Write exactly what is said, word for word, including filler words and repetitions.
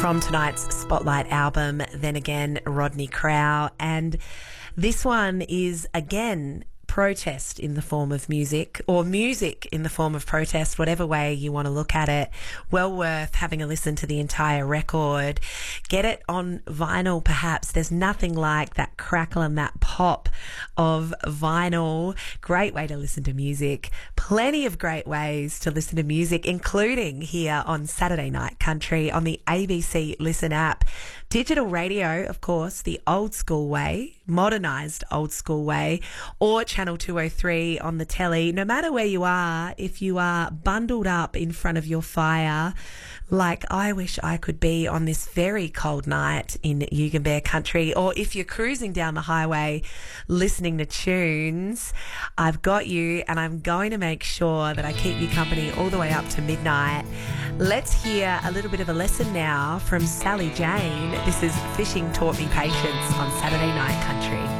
From tonight's Spotlight album, Then Again, Rodney Crowell. And this one is, again, protest in the form of music, or music in the form of protest, whatever way you want to look at it. Well worth having a listen to the entire record. Get it on vinyl, perhaps. There's nothing like that crackle and that pop of vinyl. Great way to listen to music. Plenty of great ways to listen to music, including here on Saturday Night Country on the A B C Listen app. Digital radio, of course, the old school way, modernised old school way, or Channel two oh three on the telly. No matter where you are, if you are bundled up in front of your fire, like I wish I could be on this very cold night in Yugambeh country, or if you're cruising down the highway listening to tunes, I've got you, and I'm going to make sure that I keep you company all the way up to midnight. Let's hear a little bit of a lesson now from Sally Jane. This is Fishing Taught Me Patience on Saturday Night Country.